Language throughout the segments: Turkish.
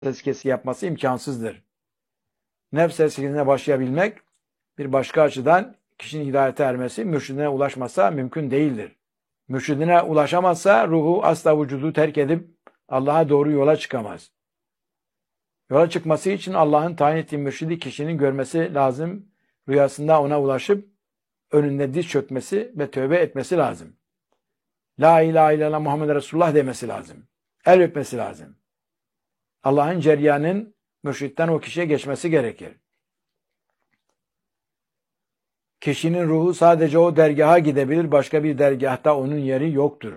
tezkiyesi yapması imkansızdır. Nefs tezkiyesine başlayabilmek bir başka açıdan kişinin hidayete ermesi, mürşidine ulaşmasa mümkün değildir. Mürşidine ulaşamazsa ruhu asla vücudu terk edip Allah'a doğru yola çıkamaz. Yola çıkması için Allah'ın tayin ettiği mürşidi kişinin görmesi lazım. Rüyasında ona ulaşıp önünde diz çökmesi ve tövbe etmesi lazım. La ilahe illallah Muhammed Resulullah demesi lazım. El öpmesi lazım. Allah'ın ceryanın mürşitten o kişiye geçmesi gerekir. Kişinin ruhu sadece o dergaha gidebilir. Başka bir dergahta onun yeri yoktur.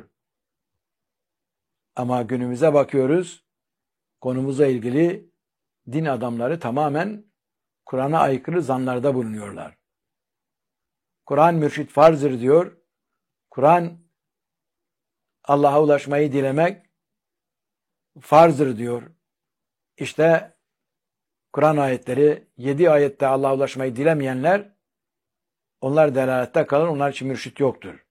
Ama günümüze bakıyoruz. Konumuzla ilgili din adamları tamamen Kur'an'a aykırı zanlarda bulunuyorlar. Kur'an mürşit farzdır diyor. Kur'an Allah'a ulaşmayı dilemek farzdır diyor. İşte Kur'an ayetleri 7 ayette Allah'a ulaşmayı dilemeyenler onlar delalette kalır. Onlar için mürşit yoktur.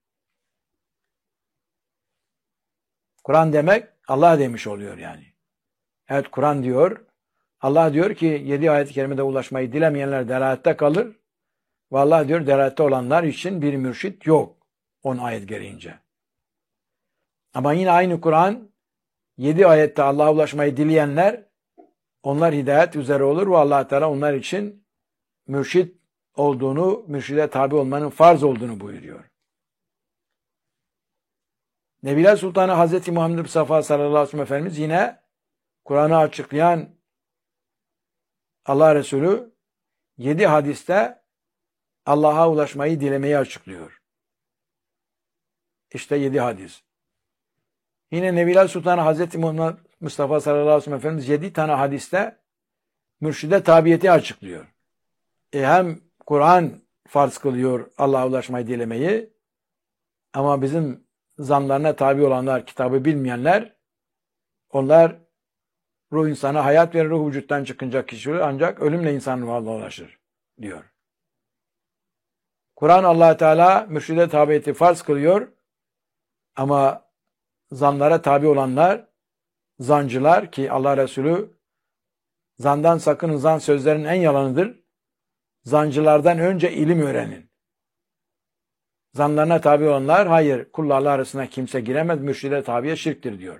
Kur'an demek Allah demiş oluyor yani. Evet Kur'an diyor. Allah diyor ki 7 ayet-i kerimede ulaşmayı dilemeyenler delalette kalır. Ve Allah diyor delalette olanlar için bir mürşit yok. 10 ayet gereğince. Ama yine aynı Kur'an 7 ayette Allah'a ulaşmayı dileyenler onlar hidayet üzere olur ve Allah Teala onlar için mürşit olduğunu, mürşide tabi olmanın farz olduğunu buyuruyor. Nebiler Sultanı Hazreti Muhammed Mustafa sallallahu aleyhi ve sellem Efendimiz yine Kur'an'ı açıklayan Allah Resulü 7 hadiste Allah'a ulaşmayı dilemeyi açıklıyor. İşte 7 hadis. Yine Nebiler Sultanı Hazreti Muhammed Mustafa sallallahu aleyhi ve sellem Efendimiz 7 tane hadiste mürşide tabiyeti açıklıyor. Hem Kur'an farz kılıyor Allah'a ulaşmayı dilemeyi ama bizim zanlarına tabi olanlar, kitabı bilmeyenler onlar ruh insana hayat verir, ruh vücuttan çıkınca kişi ancak ölümle insan ruhuna ulaşır diyor. Kur'an Allah Teala mürşide tabiyeti farz kılıyor ama zanlara tabi olanlar, zancılar ki Allah Resulü zandan sakının, zan sözlerin en yalanıdır. Zancılardan önce ilim öğrenin. Zanlarına tabi olanlar hayır kullarla arasına kimse giremez, mürşide tabiye şirktir diyor.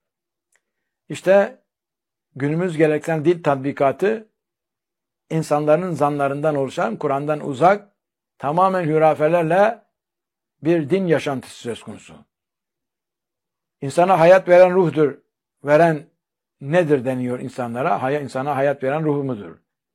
İşte günümüz geleneksel dil tatbikatı insanların zanlarından oluşan Kur'an'dan uzak tamamen hürafelerle bir din yaşantısı söz konusu. İnsana hayat veren ruhtur. Veren nedir deniyor insanlara? İnsana hayat veren ruh mudur?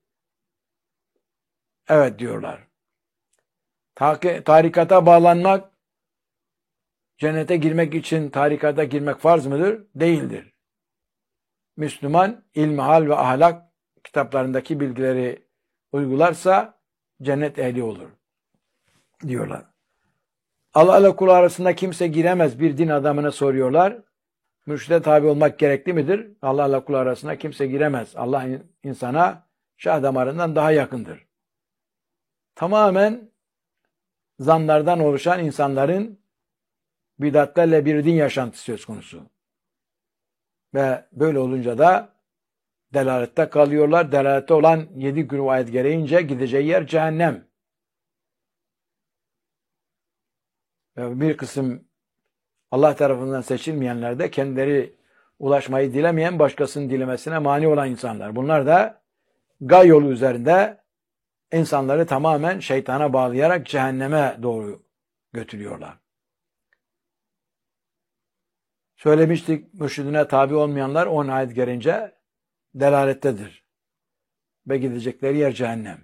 Evet diyorlar. Tarikata bağlanmak, cennete girmek için tarikata girmek farz mıdır? Değildir. Müslüman ilmihal ve ahlak kitaplarındaki bilgileri uygularsa cennet ehli olur diyorlar. Allah ile kul arasında kimse giremez bir din adamına soruyorlar. Mürşide tabi olmak gerekli midir? Allah ile kul arasında kimse giremez. Allah insana şah damarından daha yakındır. Tamamen zanlardan oluşan insanların bidatlerle bir din yaşantısı söz konusu. Ve böyle olunca da delalette kalıyorlar. Delalette olan 7 grup ayet gereğince gideceği yer cehennem. Ve bir kısım Allah tarafından seçilmeyenler de kendileri ulaşmayı dilemeyen başkasının dilemesine mani olan insanlar. Bunlar da gay yolu üzerinde insanları tamamen şeytana bağlayarak cehenneme doğru götürüyorlar. Söylemiştik mürşidine tabi olmayanlar 10 ayet gelince delalettedir. Ve gidecekleri yer cehennem.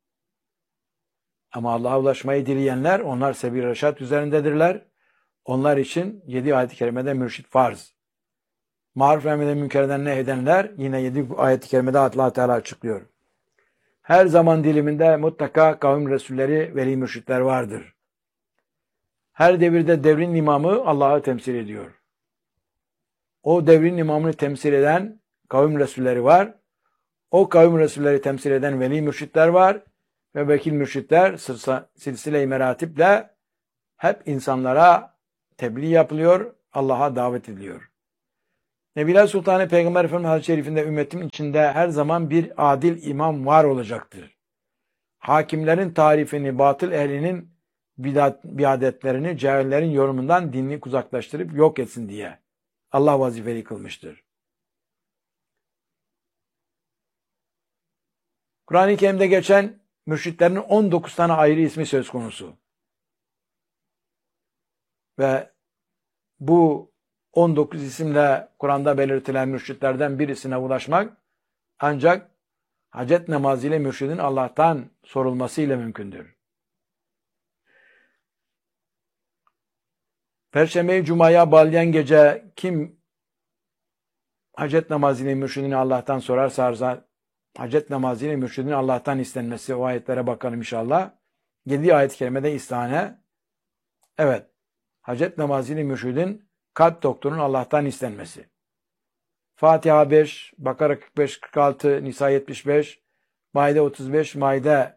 Ama Allah'a ulaşmayı dileyenler onlar sebil-i reşat üzerindedirler. Onlar için 7 ayet-i kerimede mürşid farz. Maruf emreden münkerden nehyedenler yine 7 ayet-i kerimede Allah Teala açıklıyor. Her zaman diliminde mutlaka kavim resulleri, veli mürşitler vardır. Her devirde devrin imamı Allah'ı temsil ediyor. O devrin imamını temsil eden kavim resulleri var. O kavim resulleri temsil eden veli mürşitler var. Ve vekil mürşitler silsile-i meratiple hep insanlara tebliğ yapılıyor, Allah'a davet ediliyor. Nebiler Sultanı Peygamber Efendimiz Hadis-i Şerifinde ümmetin içinde her zaman bir adil imam var olacaktır. Hakimlerin tarifini, batıl ehlinin biadetlerini, cahillerin yorumundan dinini uzaklaştırıp yok etsin diye Allah vazifeli kılmıştır. Kur'an-ı Kerim'de geçen mürşitlerin 19 tane ayrı ismi söz konusu. Ve bu 19 isimle Kur'an'da belirtilen mürşitlerden birisine ulaşmak ancak hacet namazıyla mürşidin Allah'tan sorulmasıyla mümkündür. Perşembe-i Cuma'ya bağlayan gece kim hacet namazıyla mürşidini Allah'tan sorarsa hacet namazıyla mürşidin Allah'tan istenmesi, o ayetlere bakalım inşallah. 7 ayet-i kerimede istihane. Evet. Hacet namazıyla mürşidin kalp doktorunun Allah'tan istenmesi. Fatiha 5, Bakara 45, 46, Nisa 75, Maide 35, Maide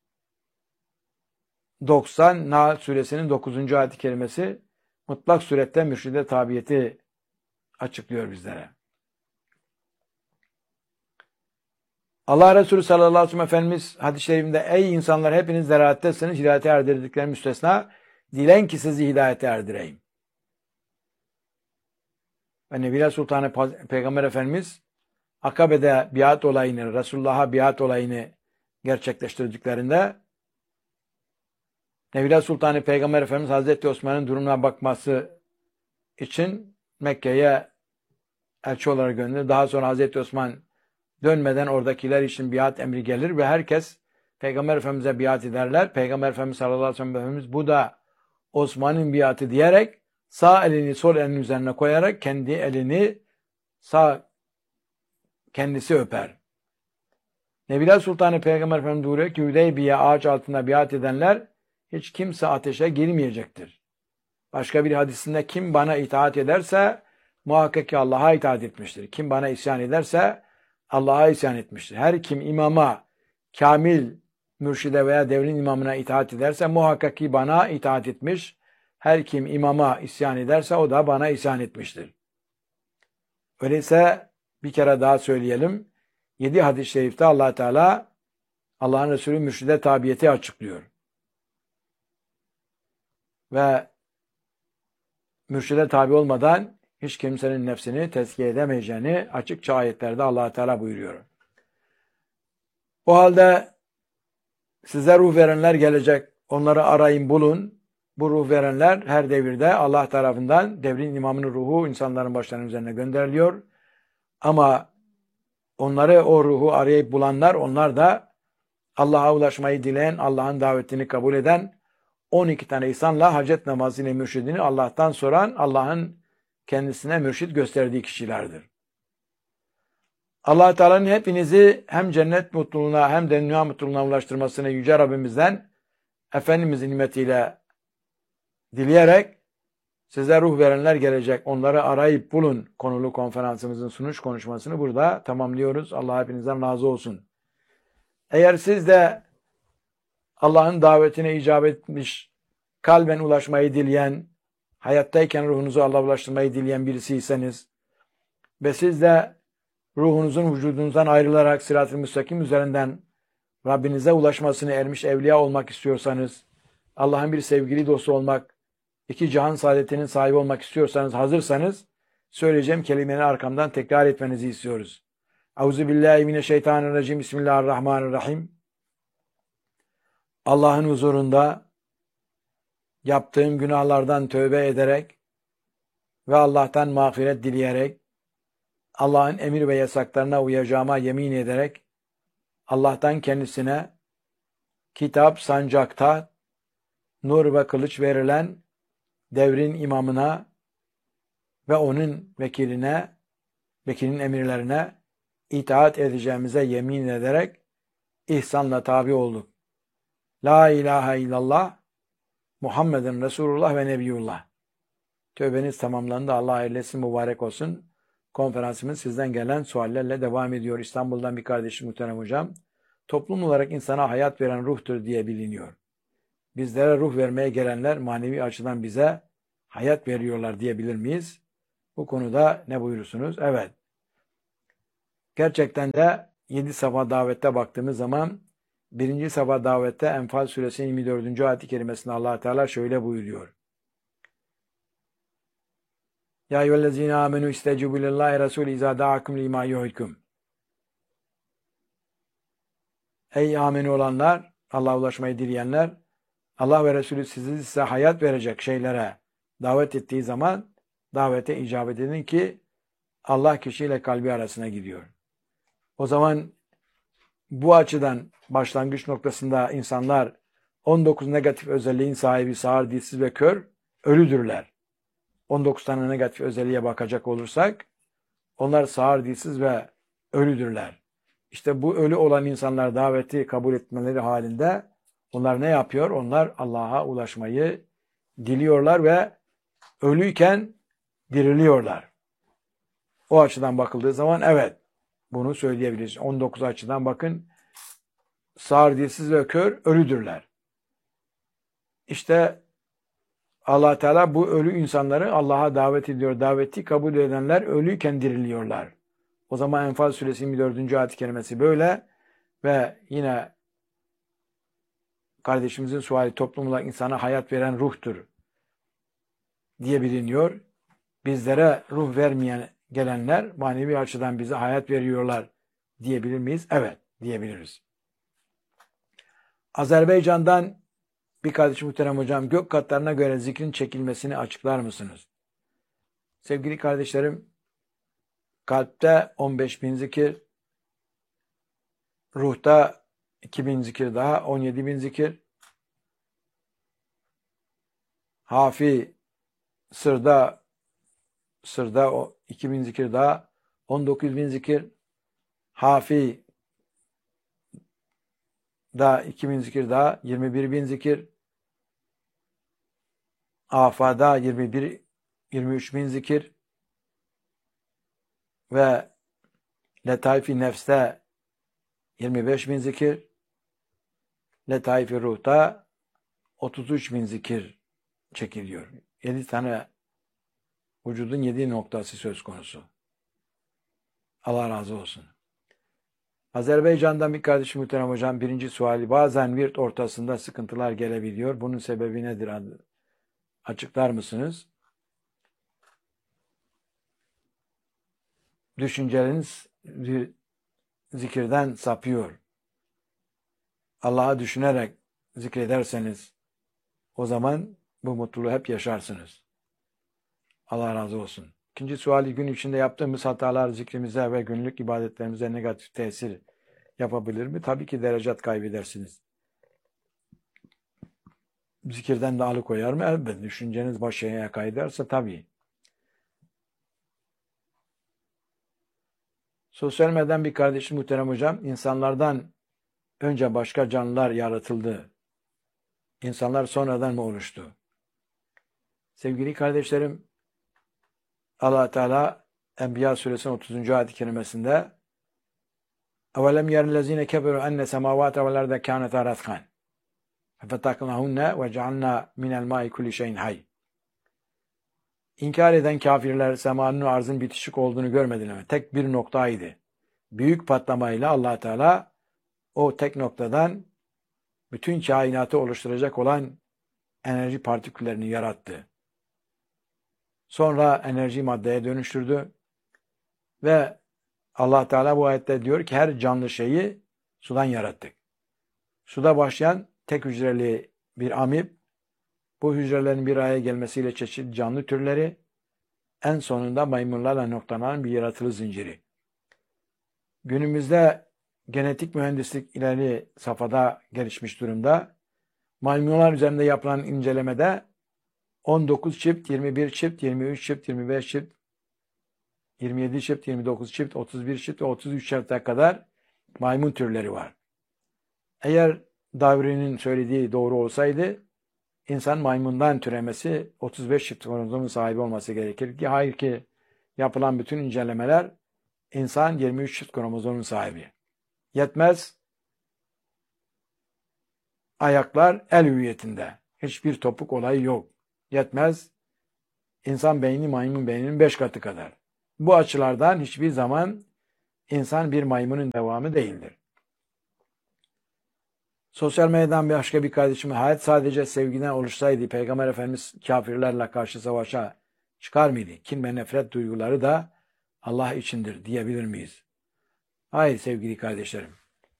90, Nahl suresinin 9. ayet-i kerimesi mutlak surette mürşide tabiyeti açıklıyor bizlere. Allah Resulü sallallahu aleyhi ve sellem Efendimiz hadis-i şerifinde ey insanlar hepiniz zeraattesiniz, hidayete erdirdikleri müstesna, dilen ki sizi hidayete erdireyim. Ve Nebiler Sultanı Peygamber Efendimiz Akabe'de biat olayını, Resulullah'a biat olayını gerçekleştirdiklerinde Nebiler Sultanı Peygamber Efendimiz Hazreti Osman'ın durumuna bakması için Mekke'ye elçi olarak gönderir. Daha sonra Hazreti Osman dönmeden oradakiler için biat emri gelir ve herkes Peygamber Efendimiz'e biat ederler. Peygamber Efendimiz sallallahu aleyhi ve sellem bu da Osman'ın biatı diyerek sağ elini sol elinin üzerine koyarak kendi elini kendisi öper. Nebiler Sultanı Peygamber Efendimiz buyuruyor ki Hüdeybiye ağaç altında biat edenler hiç kimse ateşe girmeyecektir. Başka bir hadisinde kim bana itaat ederse muhakkak ki Allah'a itaat etmiştir. Kim bana isyan ederse Allah'a isyan etmiştir. Her kim imama, kamil mürşide veya devrin imamına itaat ederse muhakkak ki bana itaat etmiş. Her kim imama isyan ederse o da bana isyan etmiştir. Öyleyse bir kere daha söyleyelim. 7 hadis-i şerifte Allah Teala Allah'ın Resulü mürşide tabiyeti açıklıyor. Ve mürşide tabi olmadan hiç kimsenin nefsini tezkiye edemeyeceğini açıkça ayetlerde Allah Teala buyuruyor. O halde size ruh verenler gelecek. Onları arayın, bulun. Bu ruh verenler her devirde Allah tarafından devrin imamının ruhu insanların başlarının üzerine gönderiliyor. Ama onları o ruhu arayıp bulanlar, onlar da Allah'a ulaşmayı dileyen, Allah'ın davetini kabul eden 12 tane insanla hacet namazıyla mürşidini Allah'tan soran, Allah'ın kendisine mürşid gösterdiği kişilerdir. Allah Teala'nın hepinizi hem cennet mutluluğuna hem de dünya mutluluğuna ulaştırmasını Yüce Rabbimizden Efendimizin nimetiyle dileyerek size ruh verenler gelecek. Onları arayıp bulun konulu konferansımızın sunuş konuşmasını burada tamamlıyoruz. Allah hepinizden razı olsun. Eğer siz de Allah'ın davetine icabet etmiş, kalben ulaşmayı dileyen, hayattayken ruhunuzu Allah'a ulaştırmayı dileyen birisiyseniz ve siz de ruhunuzun vücudunuzdan ayrılarak sırat-ı müstakim üzerinden Rabbinize ulaşmasını ermiş evliya olmak istiyorsanız, Allah'ın bir sevgili dostu olmak, iki cihan saadetinin sahibi olmak istiyorsanız, hazırsanız, söyleyeceğim kelimeleri arkamdan tekrar etmenizi istiyoruz. Euzubillahimineşşeytanirracim. Bismillahirrahmanirrahim. Allah'ın huzurunda yaptığım günahlardan tövbe ederek ve Allah'tan mağfiret dileyerek, Allah'ın emir ve yasaklarına uyacağıma yemin ederek, Allah'tan kendisine kitap, sancak, taht, nur ve kılıç verilen devrin imamına ve onun vekilin emirlerine itaat edeceğimize yemin ederek ihsanla tabi olduk. La ilahe illallah, Muhammedun Resulullah ve Nebiyullah. Tövbeniz tamamlandı. Allah eylesin, mübarek olsun. Konferansımız sizden gelen suallerle devam ediyor. İstanbul'dan bir kardeşim muhterem hocam. Toplum olarak insana hayat veren ruhtur diye biliniyor. Bizlere ruh vermeye gelenler manevi açıdan bize hayat veriyorlar diyebilir miyiz? Bu konuda ne buyurursunuz? Evet. Gerçekten de 7 sabah davette baktığımız zaman 1. sabah davette Enfal suresinin 24. ayet-i kerimesinde Allah Teala şöyle buyuruyor. Ya eyyühellezine amenu istecibu lillahi rasul izâ da'akum lima yuhyikum. Ey ameni olanlar, Allah'a ulaşmayı dileyenler, Allah ve Resulü size hayat verecek şeylere davet ettiği zaman davete icabet edin ki Allah kişiyle kalbi arasına gidiyor. O zaman bu açıdan başlangıç noktasında insanlar 19 negatif özelliğin sahibi sağır, dilsiz ve kör ölüdürler. 19 tane negatif özelliğe bakacak olursak onlar sağır, dilsiz ve ölüdürler. İşte bu ölü olan insanlar daveti kabul etmeleri halinde onlar ne yapıyor? Onlar Allah'a ulaşmayı diliyorlar ve ölüyken diriliyorlar. O açıdan bakıldığı zaman evet bunu söyleyebiliriz. 19 açıdan bakın sağır, dilsiz ve kör ölüdürler. İşte Allah Teala bu ölü insanları Allah'a davet ediyor. Daveti kabul edenler ölüyken diriliyorlar. O zaman Enfal Suresi 24. ayet-i kerimesi böyle ve yine kardeşimizin suali toplumla insana hayat veren ruhtur diye biliniyor. Bizlere ruh vermeyen gelenler manevi açıdan bize hayat veriyorlar diyebilir miyiz? Evet diyebiliriz. Azerbaycan'dan bir kardeşim muhterem hocam gök katlarına göre zikrin çekilmesini açıklar mısınız? Sevgili kardeşlerim kalpte 15.000 zikir, ruhta 2.000 zikir daha 17.000 zikir, hafi sırda 2.000 zikir daha 19.000 zikir, hafi da 2.000 zikir daha 21.000 zikir, afada 23.000 zikir ve Letaif-i Nefs'te 25.000 zikir, Letaif-i Ruh'ta 33.000 zikir çekiliyor. 7 tane vücudun 7 noktası söz konusu. Allah razı olsun. Azerbaycan'dan bir kardeşim muhterem hocam birinci suali bazen virt ortasında sıkıntılar gelebiliyor. Bunun sebebi nedir? Açıklar mısınız? Düşünceleriniz zikirden sapıyor. Allah'ı düşünerek zikrederseniz o zaman bu mutluluğu hep yaşarsınız. Allah razı olsun. İkinci suali gün içinde yaptığımız hatalar zikrimize ve günlük ibadetlerimize negatif tesir yapabilir mi? Tabii ki derecat kaybedersiniz. Zikirden de alıkoyar mı? Elbette. Düşünceniz başına kaydarsa tabii. Sosyal medyadan bir kardeşim muhterem hocam, insanlardan önce başka canlılar yaratıldı. İnsanlar sonradan mı oluştu? Sevgili kardeşlerim, Allah Teala Enbiya suresinin 30. ayet-i kerimesinde اَوَلَمْ يَرِ الَّذ۪ينَ كَفَرُوا اَنَّ سَمَاوَاتَ وَالْاَرْضَ كَانَتَا رَتْقًا فَفَتَقْنَاهُنَّ وَجَعَلْنَا مِنَ الْمَاءِ كُلِّ شَيْءٍ حَيٍّ. İnkar eden kafirler semanın ve arzın bitişik olduğunu görmediler mi? Tek bir noktaydı. Büyük patlamayla Allah Teala o tek noktadan bütün kainatı oluşturacak olan enerji partiküllerini yarattı. Sonra enerji maddeye dönüştürdü ve Allah Teala bu ayette diyor ki her canlı şeyi sudan yarattık. Suda başlayan tek hücreli bir amip, bu hücrelerin bir araya gelmesiyle çeşitli canlı türleri, en sonunda maymunlarla noktalanan bir yaratılış zinciri. Günümüzde genetik mühendislik ileri safhada gelişmiş durumda. Maymunlar üzerinde yapılan incelemede 19 çift, 21 çift, 23 çift, 25 çift, 27 çift, 29 çift, 31 çift ve 33 çifte kadar maymun türleri var. Eğer Darwin'in söylediği doğru olsaydı insan maymundan türemesi 35 çift kromozomun sahibi olması gerekir ki hayır ki yapılan bütün incelemeler insan 23 çift kromozomun sahibi. Yetmez ayaklar el hüviyetinde. Hiçbir topuk olayı yok. Yetmez İnsan beyni maymun beyninin 5 katı kadar. Bu açılardan hiçbir zaman insan bir maymunun devamı değildir. Sosyal medyadan başka bir kardeşim, hayat sadece sevgiden oluşsaydı Peygamber Efendimiz kafirlerle karşı savaşa çıkar mıydı? Kin ve nefret duyguları da Allah içindir diyebilir miyiz? Hayır sevgili kardeşlerim.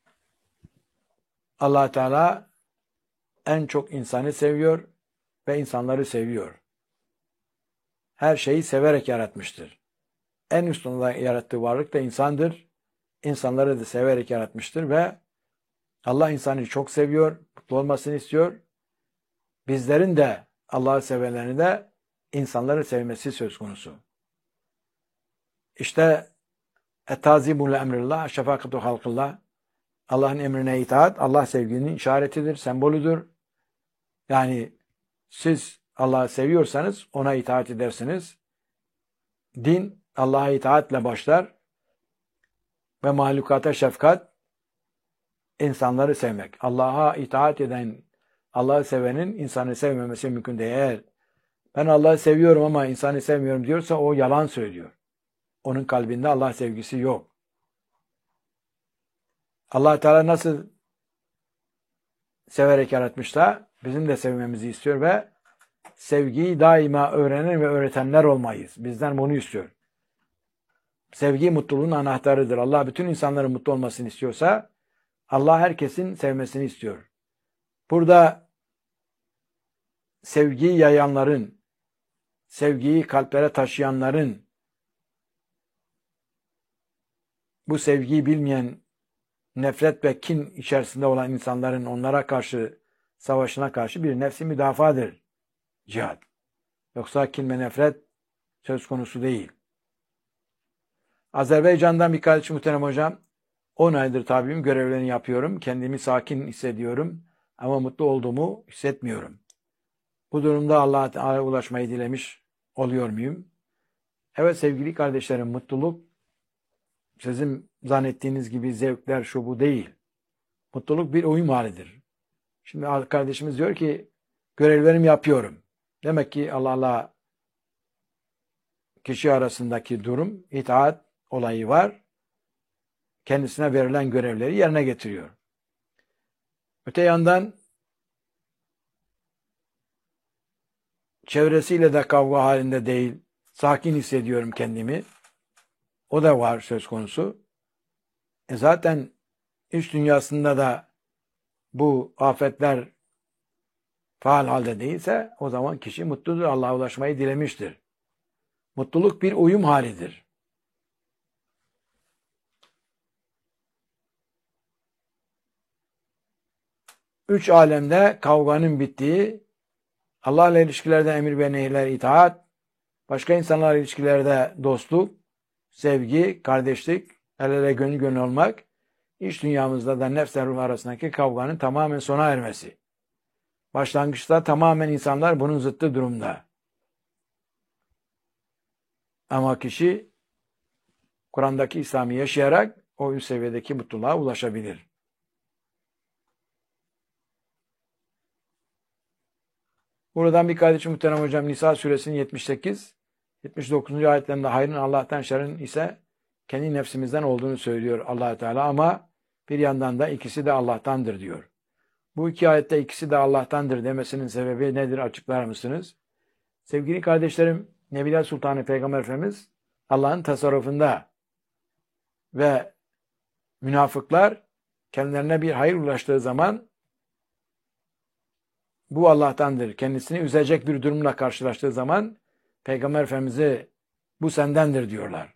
Allah Teala en çok insanı seviyor ve insanları seviyor. Her şeyi severek yaratmıştır. En üstünde yarattığı varlık da insandır. İnsanları da severek yaratmıştır ve Allah insanı çok seviyor, mutlu olmasını istiyor. Bizlerin de Allah'ı sevenlerini de insanları sevmesi söz konusu. İşte et-tazimul emrillah, şefakatu halkillah. Allah'ın emrine itaat, Allah sevginin işaretidir, sembolüdür. Yani siz Allah'ı seviyorsanız ona itaat edersiniz. Din Allah'a itaatle başlar ve mahlukata şefkat, insanları sevmek. Allah'a itaat eden, Allah'ı sevenin insanı sevmemesi mümkün değil. Eğer ben Allah'ı seviyorum ama insanı sevmiyorum diyorsa o yalan söylüyor. Onun kalbinde Allah sevgisi yok. Allah Teala nasıl severek yaratmışsa bizim de sevmemizi istiyor ve sevgiyi daima öğrenen ve öğretenler olmayız. Bizden bunu istiyor. Sevgi mutluluğun anahtarıdır. Allah bütün insanların mutlu olmasını istiyorsa Allah herkesin sevmesini istiyor. Burada sevgiyi yayanların, sevgiyi kalplere taşıyanların, bu sevgiyi bilmeyen, nefret ve kin içerisinde olan insanların onlara karşı, savaşına karşı bir nefsi müdafadır cihad. Yoksa kin ve nefret söz konusu değil. Azerbaycan'dan bir kardeşim muhterem hocam, 10 aydır tabibim görevlerini yapıyorum. Kendimi sakin hissediyorum ama mutlu olduğumu hissetmiyorum. Bu durumda Allah'a Teala ulaşmayı dilemiş oluyor muyum? Evet sevgili kardeşlerim, mutluluk sizin zannettiğiniz gibi zevkler şu bu değil. Mutluluk bir uyum halidir. Şimdi kardeşimiz diyor ki görevlerimi yapıyorum. Demek ki Allah'la kişi arasındaki durum, itaat olayı var. Kendisine verilen görevleri yerine getiriyor. Öte yandan çevresiyle de kavga halinde değil, sakin hissediyorum kendimi. O da var söz konusu. Zaten iç dünyasında da bu afetler faal halde değilse o zaman kişi mutludur, Allah'a ulaşmayı dilemiştir. Mutluluk bir uyum halidir. Üç alemde kavganın bittiği, Allah'la ilişkilerde emir ve nehirler itaat, başka insanlarla ilişkilerde dostluk, sevgi, kardeşlik, el ele gönül gönül olmak, iç dünyamızda da nefsle ruh arasındaki kavganın tamamen sona ermesi. Başlangıçta tamamen insanlar bunun zıttı durumda. Ama kişi Kur'an'daki İslam'ı yaşayarak o üst seviyedeki mutluluğa ulaşabilir. Buradan bir kardeşim muhterem hocam Nisa suresinin 78, 79. ayetlerinde hayrın Allah'tan, şerrin ise kendi nefsimizden olduğunu söylüyor Allah Teala ama bir yandan da ikisi de Allah'tandır diyor. Bu iki ayette ikisi de Allah'tandır demesinin sebebi nedir açıklar mısınız? Sevgili kardeşlerim, Nebiler Sultanı Peygamber Efendimiz Allah'ın tasarrufunda ve münafıklar kendilerine bir hayır ulaştığı zaman bu Allah'tandır. Kendisini üzecek bir durumla karşılaştığı zaman Peygamber Efendimiz'e bu sendendir diyorlar.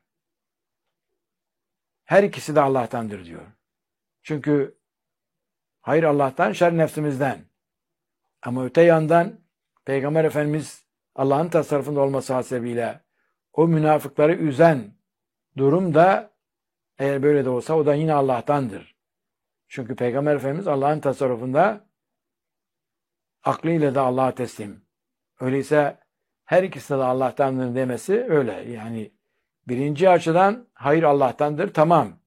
Her ikisi de Allah'tandır diyor. Çünkü hayır Allah'tan, şer nefsimizden. Ama öte yandan Peygamber Efendimiz Allah'ın tasarrufunda olması hasebiyle o münafıkları üzen durum da eğer böyle de olsa o da yine Allah'tandır. Çünkü Peygamber Efendimiz Allah'ın tasarrufunda aklıyla da Allah'a teslim. Öyleyse her ikisi de Allah'tandır demesi öyle. Yani birinci açıdan hayır Allah'tandır, tamam.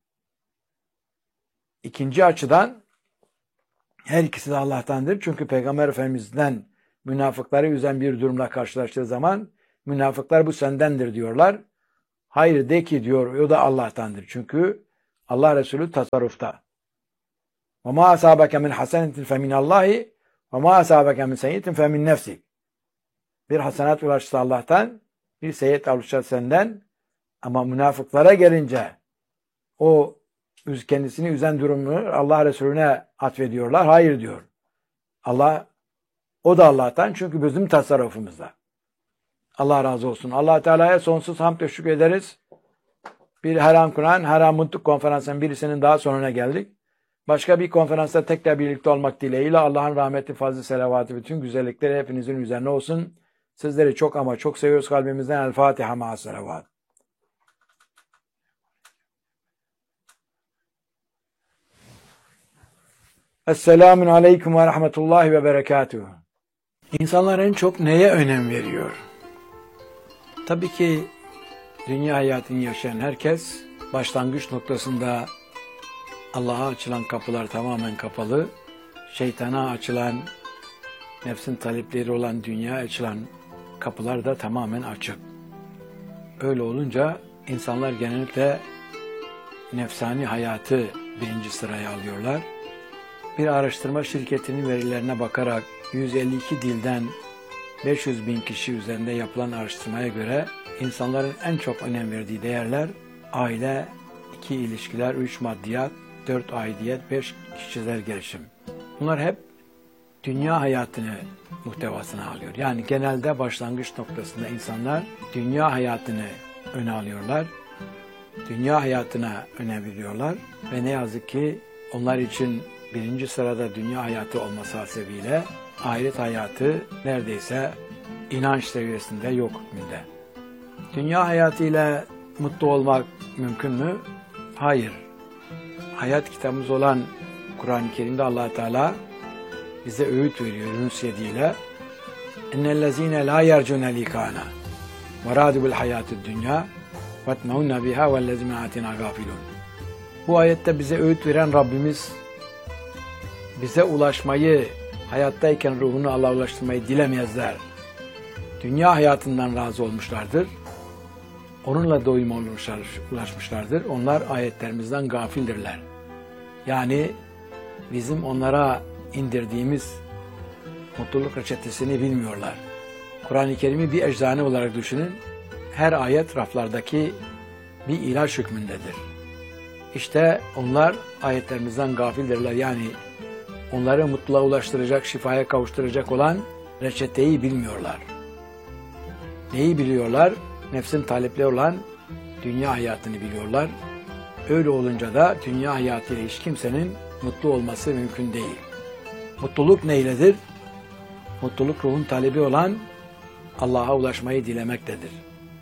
İkinci açıdan her ikisi de Allah'tandır. Çünkü Peygamber Efendimiz'den münafıkları üzen bir durumla karşılaştığı zaman Münafıklar bu sendendir diyorlar. Hayır de ki diyor o da Allah'tandır. Çünkü Allah Resulü tasarrufta. وَمَا أَصَابَكَ مِنْ حَسَنَةٍ فَمِنَ اللّٰهِ وَمَا أَصَابَكَ مِنْ سَيِّئَةٍ فَمِنْ نَفْسِكَ. Bir hasenat ulaşırsa Allah'tan, bir seyyiat ulaşırsa senden. Ama münafıklara gelince o kendisini üzen durumu Allah Resulüne atfediyorlar. Hayır diyor. O da Allah'tan çünkü bizim tasarrufumuzda. Allah razı olsun. Allah Teala'ya sonsuz hamd ve şükür ederiz. Bir Haram Kur'an, Haram Mutlu konferansının birisinin daha sonuna geldik. Başka bir konferansta tekrar birlikte olmak dileğiyle Allah'ın rahmeti, fazlı, selavatı, bütün güzellikleri hepinizin üzerine olsun. Sizleri çok ama çok seviyoruz kalbimizden. El Fatiha ma'a selavat. Esselamun aleyküm ve rahmetullahi ve berekatuhu. İnsanlar en çok neye önem veriyor? Tabii ki dünya hayatını yaşayan herkes başlangıç noktasında Allah'a açılan kapılar tamamen kapalı, şeytana açılan, nefsin talepleri olan dünyaya açılan kapılar da tamamen açık. Öyle olunca insanlar genellikle nefsani hayatı birinci sıraya alıyorlar. Bir araştırma şirketinin verilerine bakarak 152 dilden 500 bin kişi üzerinde yapılan araştırmaya göre insanların en çok önem verdiği değerler aile, 2 ilişkiler, 3 maddiyat, 4 aidiyet, 5 kişisel gelişim. Bunlar hep dünya hayatını muhtevasına alıyor. Yani genelde başlangıç noktasında insanlar dünya hayatını öne alıyorlar. Dünya hayatına önem veriyorlar ve ne yazık ki onlar için birinci sırada dünya hayatı olması hasebiyle ahiret hayatı neredeyse inanç seviyesinde yok hükmünde. Dünya hayatıyla mutlu olmak mümkün mü? Hayır. Hayat kitabımız olan Kur'an-ı Kerim'de Allah Teala bize öğüt veriyor Yunus 7 ile. اِنَّ لَا يَرْجُونَ لِكَانَا وَرَادُ بِالْحَيَاتِ الدُّنْيَا وَاتْمَعُنَّ بِهَا وَالَّذِينَ آتِنَا غَافِلُونَ. Bu ayette bize öğüt veren Rabbimiz bize ulaşmayı, hayattayken ruhunu Allah'a ulaştırmayı dilemezler. Dünya hayatından razı olmuşlardır. Onunla doyuma ulaşmışlardır. Onlar ayetlerimizden gafildirler. Yani bizim onlara indirdiğimiz mutluluk reçetesini bilmiyorlar. Kur'an-ı Kerim'i bir eczane olarak düşünün. Her ayet raflardaki bir ilaç hükmündedir. İşte onlar ayetlerimizden gafildirler. Yani onları mutluluğa ulaştıracak, şifaya kavuşturacak olan reçeteyi bilmiyorlar. Neyi biliyorlar? Nefsin talepleri olan dünya hayatını biliyorlar. Öyle olunca da dünya hayatıyla hiç kimsenin mutlu olması mümkün değil. Mutluluk neyledir? Mutluluk ruhun talebi olan Allah'a ulaşmayı dilemektedir.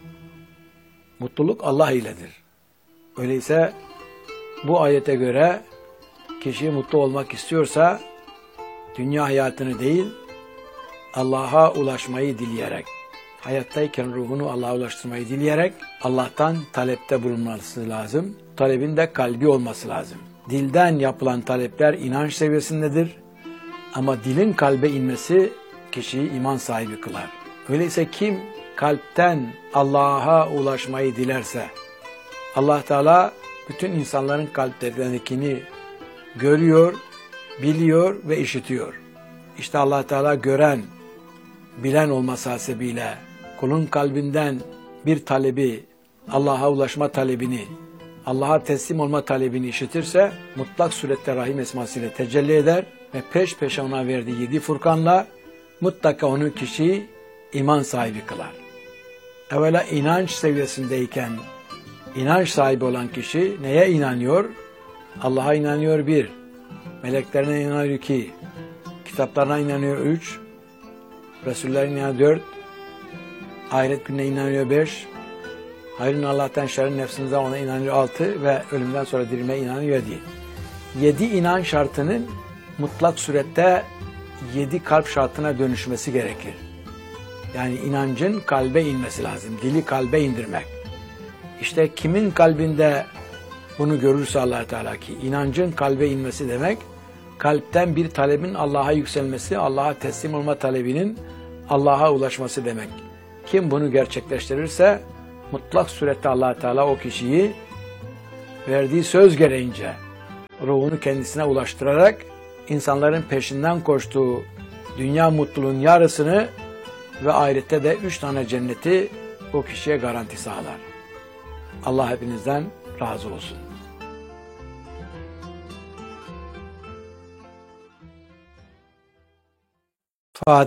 Mutluluk Allah iledir. Öyleyse bu ayete göre kişi mutlu olmak istiyorsa dünya hayatını değil Allah'a ulaşmayı dileyerek, hayattayken ruhunu Allah'a ulaştırmayı dileyerek Allah'tan talepte bulunması lazım. Talebin de kalbi olması lazım. Dilden yapılan talepler inanç seviyesindedir. Ama dilin kalbe inmesi kişiyi iman sahibi kılar. Öyleyse kim kalpten Allah'a ulaşmayı dilerse Allah Teala bütün insanların kalplerindekini görüyor, biliyor ve işitiyor. İşte Allah Teala gören, bilen olması hasebiyle kulun kalbinden bir talebi, Allah'a ulaşma talebini, Allah'a teslim olma talebini işitirse mutlak surette Rahim esmasıyla tecelli eder ve peş peşe ona verdiği 7 Furkan'la mutlaka onu kişiyi iman sahibi kılar. Evvela inanç seviyesindeyken inanç sahibi olan kişi neye inanıyor? Allah'a inanıyor 1, meleklerine inanıyor 2, kitaplarına inanıyor 3, Resullerine inanıyor 4, ahiret gününe inanıyor 5, hayrın Allah'tan şerrin nefsinden ona inanıyor 6 ve ölümden sonra dirilmeye inanıyor 7. 7 inanç şartının mutlak surette 7 kalp şartına dönüşmesi gerekir. Yani inancın kalbe inmesi lazım. Dili kalbe indirmek. İşte kimin kalbinde bunu görürse Allah Teala ki inancın kalbe inmesi demek, kalpten bir talebin Allah'a yükselmesi, Allah'a teslim olma talebinin Allah'a ulaşması demek. Kim bunu gerçekleştirirse mutlak surette Allah Teala o kişiyi verdiği söz gereğince ruhunu kendisine ulaştırarak insanların peşinden koştuğu dünya mutluluğun yarısını ve ahirette de 3 tane cenneti o kişiye garanti sağlar. Allah hepinizden razı olsun. Fatiha.